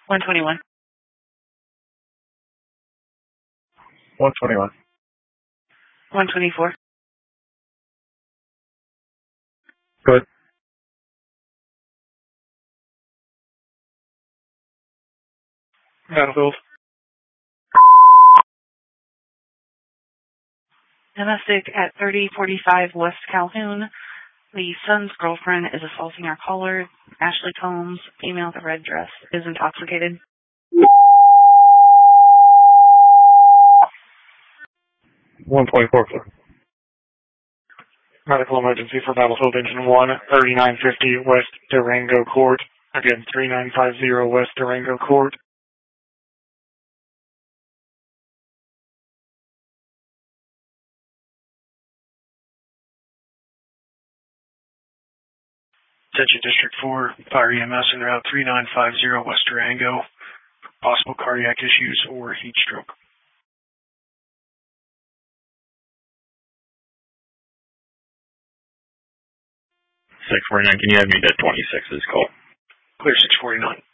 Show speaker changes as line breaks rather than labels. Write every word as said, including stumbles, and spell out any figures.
one twenty-one.
one twenty-one.
one twenty-four.
Good. Battlefield.
Domestic at thirty forty-five West Calhoun. The son's girlfriend is assaulting our caller. Ashley Combs, female with a red dress, is intoxicated.
one twenty-four. Medical emergency for Battlefield Engine one, thirty-nine fifty West Durango Court. Again, thirty-nine fifty West Durango Court. Attention District four, Fire E M S en route thirty-nine fifty West Durango. Possible cardiac issues or heat stroke.
six forty-nine, can you have me to twenty-six's call?
Clear six forty-nine.